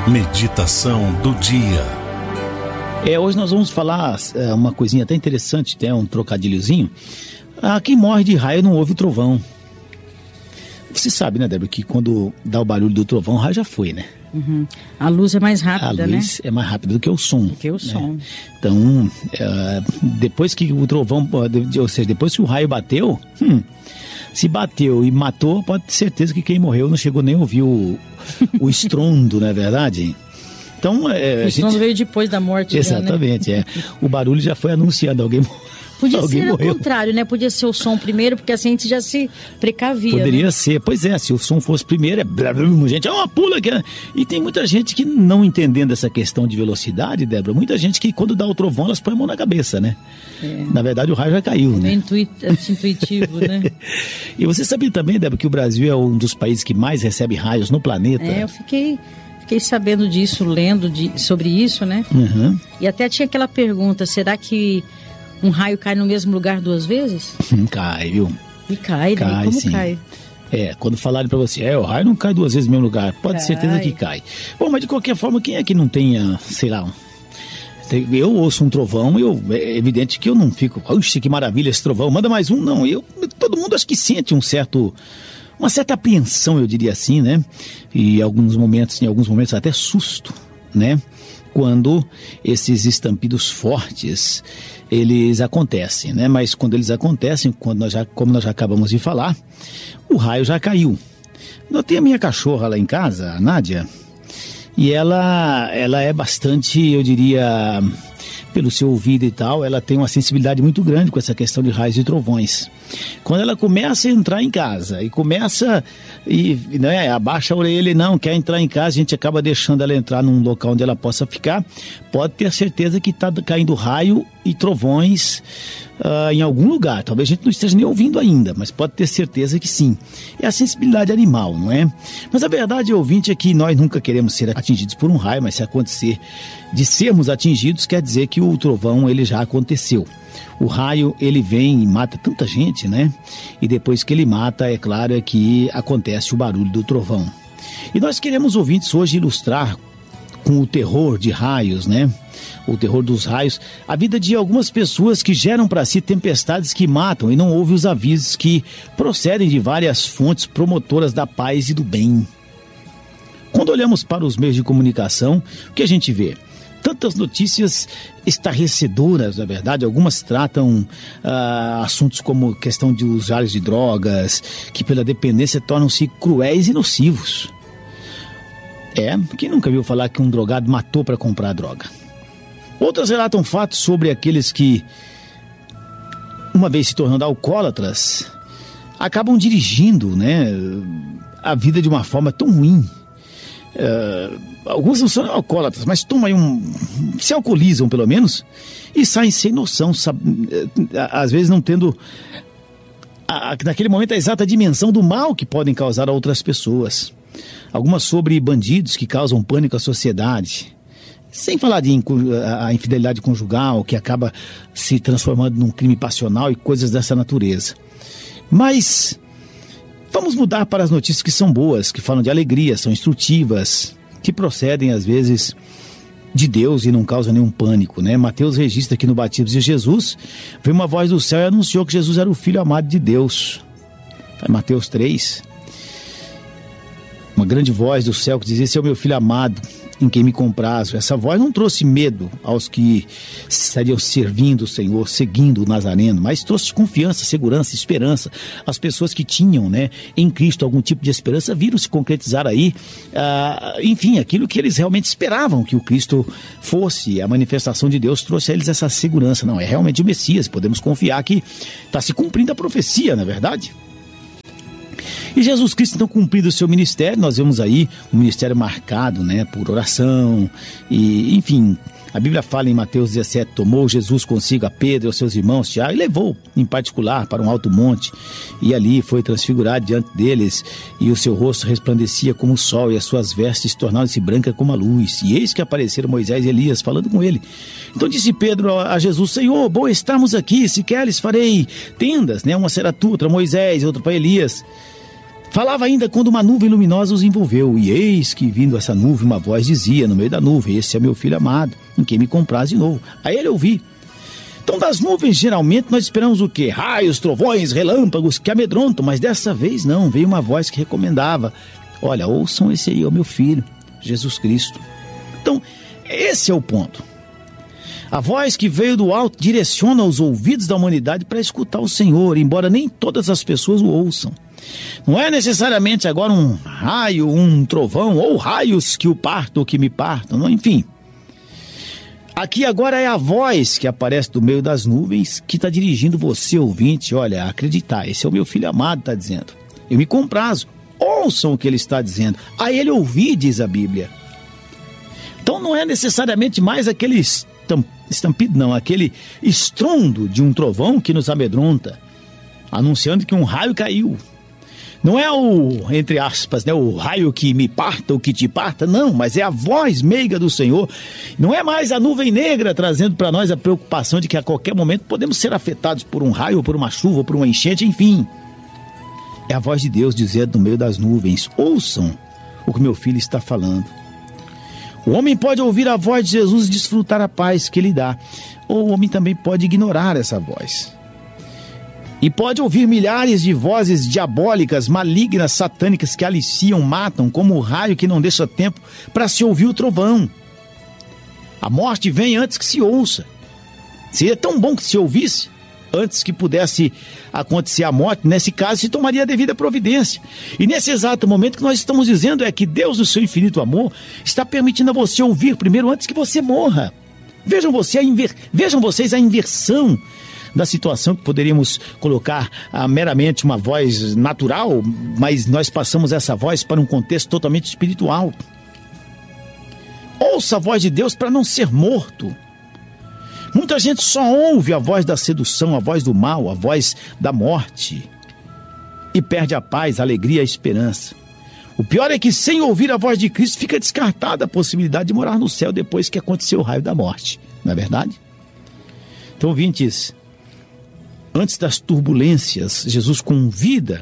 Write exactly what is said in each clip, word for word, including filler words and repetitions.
Meditação do dia. É, hoje nós vamos falar é, uma coisinha até interessante, tem um trocadilhozinho. Ah, quem morre de raio não ouve o trovão. Você sabe, né, Débora, que quando dá o barulho do trovão, o raio já foi, né? Uhum. A luz é mais rápida, A luz né? é mais rápida do que o som. Do que o né? som. Então, é, depois que o trovão, ou seja, depois que o raio bateu, hum, se bateu e matou, pode ter certeza que quem morreu não chegou nem a ouvir o, o estrondo, não é verdade? Então, é, o estrondo gente... veio depois da morte. Exatamente, já, né? é. O barulho já foi anunciando, alguém morreu. Podia Alguém ser morreu. ao contrário, né? Podia ser o som primeiro, porque assim a gente já se precavia. Poderia né? ser, pois é, se o som fosse primeiro, é blá, blá, blá, gente, é uma pula aqui. E tem muita gente que não entendendo essa questão de velocidade, Débora, muita gente que quando dá o trovão, elas põem a mão na cabeça, né? É. Na verdade, o raio já caiu, é né? Intuit... intuitivo, né? E você sabia também, Débora, que o Brasil é um dos países que mais recebe raios no planeta? É, eu fiquei... Fiquei sabendo disso, lendo de, sobre isso, né? Uhum. E até tinha aquela pergunta, será que um raio cai no mesmo lugar duas vezes? Cai, viu? E cai, né? Cai, E como sim. cai? É, quando falarem pra você, é, o raio não cai duas vezes no mesmo lugar, pode ter certeza que cai. Bom, mas de qualquer forma, quem é que não tenha, sei lá, um... eu ouço um trovão, eu, é evidente que eu não fico, oxe, que maravilha esse trovão, manda mais um, não. Eu, todo mundo acho que sente um certo... uma certa apreensão, eu diria assim, né? E alguns momentos, em alguns momentos até susto, né? Quando esses estampidos fortes, eles acontecem, né? Mas quando eles acontecem, quando nós já, como nós já acabamos de falar, o raio já caiu. Eu tenho a minha cachorra lá em casa, a Nádia, e ela, ela é bastante, eu diria... pelo seu ouvido e tal, ela tem uma sensibilidade muito grande com essa questão de raios e trovões. Quando ela começa a entrar em casa e começa e né, abaixa a orelha e não quer entrar em casa, a gente acaba deixando ela entrar num local onde ela possa ficar, pode ter certeza que está caindo raio e trovões uh, em algum lugar. Talvez a gente não esteja nem ouvindo ainda, mas pode ter certeza que sim. É a sensibilidade animal, não é? Mas a verdade, ouvinte, é que nós nunca queremos ser atingidos por um raio, mas se acontecer de sermos atingidos, quer dizer que o trovão ele já aconteceu. O raio ele vem e mata tanta gente, né? E depois que ele mata, é claro é que acontece o barulho do trovão. E nós queremos, ouvintes, hoje ilustrar com o terror de raios, né? O terror dos raios, a vida de algumas pessoas que geram para si tempestades que matam e não ouvem os avisos que procedem de várias fontes promotoras da paz e do bem. Quando olhamos para os meios de comunicação, o que a gente vê? Tantas notícias estarrecedoras, na verdade, algumas tratam ah, assuntos como questão de usuários de drogas, que pela dependência tornam-se cruéis e nocivos. É, quem nunca viu falar que um drogado matou para comprar droga? Outras relatam fatos sobre aqueles que, uma vez se tornando alcoólatras, acabam dirigindo, né, a vida de uma forma tão ruim. Uh, alguns não são alcoólatras, mas tomam aí um... se alcoolizam pelo menos e saem sem noção, sabe, às vezes não tendo a, a, naquele momento a exata dimensão do mal que podem causar a outras pessoas. Algumas sobre bandidos que causam pânico à sociedade, sem falar de a infidelidade conjugal que acaba se transformando num crime passional e coisas dessa natureza. Mas vamos mudar para as notícias que são boas, que falam de alegria, são instrutivas, que procedem às vezes de Deus e não causam nenhum pânico, né? Mateus registra que no batismo de Jesus veio uma voz do céu e anunciou que Jesus era o Filho amado de Deus. Tá em Mateus três. Uma grande voz do céu que dizia: esse é o meu Filho amado, em quem me comprazo. Essa voz não trouxe medo aos que estariam servindo o Senhor, seguindo o Nazareno, mas trouxe confiança, segurança, esperança. As pessoas que tinham, né, em Cristo algum tipo de esperança viram se concretizar aí, ah, enfim, aquilo que eles realmente esperavam que o Cristo fosse. A manifestação de Deus trouxe a eles essa segurança. Não, é realmente o Messias, podemos confiar que está se cumprindo a profecia, não é verdade? E Jesus Cristo, então, cumprindo o seu ministério, nós vemos aí um ministério marcado, né, por oração e, enfim, a Bíblia fala em Mateus dezessete, tomou Jesus consigo a Pedro e aos seus irmãos, Tiago, e levou, em particular, para um alto monte, e ali foi transfigurado diante deles, e o seu rosto resplandecia como o sol, e as suas vestes tornaram-se brancas como a luz, e eis que apareceram Moisés e Elias falando com ele. Então disse Pedro a Jesus: Senhor, bom estarmos aqui, se queres farei tendas, né, uma será tua, outra Moisés, outra para Elias. Falava ainda quando uma nuvem luminosa os envolveu, e eis que, vindo essa nuvem, uma voz dizia no meio da nuvem: esse é meu filho amado, em quem me compraz de novo. A ele ouvi. Então, das nuvens, geralmente, nós esperamos o quê? Raios, trovões, relâmpagos que amedrontam, mas dessa vez não, veio uma voz que recomendava: olha, ouçam esse aí, ó, meu filho, Jesus Cristo. Então, esse é o ponto. A voz que veio do alto direciona os ouvidos da humanidade para escutar o Senhor, embora nem todas as pessoas o ouçam. Não é necessariamente agora um raio, um trovão, ou raios que o partam ou que me partam, não, enfim. Aqui agora é a voz que aparece do meio das nuvens que está dirigindo você, ouvinte, olha, a acreditar, esse é o meu filho amado, está dizendo. Eu me comprazo, ouçam o que ele está dizendo. A ele ouvir, diz a Bíblia. Então não é necessariamente mais aquele estampido, não, aquele estrondo de um trovão que nos amedronta, anunciando que um raio caiu. Não é o, entre aspas, né, o raio que me parta ou que te parta, não, mas é a voz meiga do Senhor. Não é mais a nuvem negra trazendo para nós a preocupação de que a qualquer momento podemos ser afetados por um raio, ou por uma chuva, ou por uma enchente, enfim. É a voz de Deus dizendo no meio das nuvens: ouçam o que meu filho está falando. O homem pode ouvir a voz de Jesus e desfrutar a paz que ele dá, ou o homem também pode ignorar essa voz. E pode ouvir milhares de vozes diabólicas, malignas, satânicas que aliciam, matam, como o raio que não deixa tempo para se ouvir o trovão. A morte vem antes que se ouça. Seria tão bom que se ouvisse antes que pudesse acontecer a morte. Nesse caso, se tomaria a devida providência. E nesse exato momento que nós estamos dizendo é que Deus, no seu infinito amor, está permitindo a você ouvir primeiro antes que você morra. Vejam, você a inver... Vejam vocês a inversão da situação, que poderíamos colocar ah, meramente uma voz natural, mas nós passamos essa voz para um contexto totalmente espiritual. Ouça a voz de Deus para não ser morto. Muita gente só ouve a voz da sedução, a voz do mal, a voz da morte, e perde a paz, a alegria, a esperança. O pior é que, sem ouvir a voz de Cristo, fica descartada a possibilidade de morar no céu depois que aconteceu o raio da morte. Não é verdade? Então, ouvintes, antes das turbulências, Jesus convida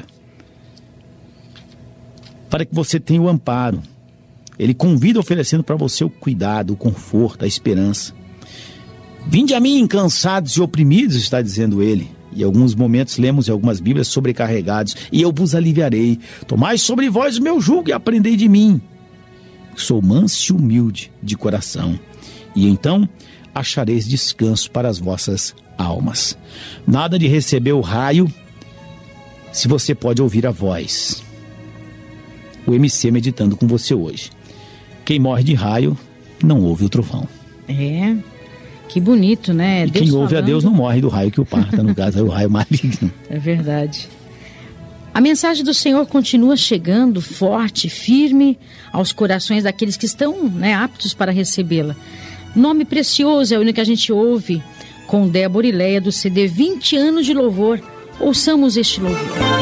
para que você tenha o amparo. Ele convida oferecendo para você o cuidado, o conforto, a esperança. Vinde a mim, cansados e oprimidos, está dizendo ele. E em alguns momentos lemos em algumas bíblias sobrecarregados: e eu vos aliviarei. Tomai sobre vós o meu jugo e aprendei de mim. Sou manso e humilde de coração. E então achareis descanso para as vossas almas. Nada de receber o raio se você pode ouvir a voz. O M C meditando com você hoje. Quem morre de raio não ouve o trovão. É, que bonito, né? E Deus quem ouve falando... a Deus não morre do raio que o parta, no caso é o raio maligno. É verdade. A mensagem do Senhor continua chegando forte, firme aos corações daqueles que estão, né, aptos para recebê-la. Nome precioso é o único que a gente ouve com Débora e Leia do C D vinte anos de louvor. Ouçamos este louvor.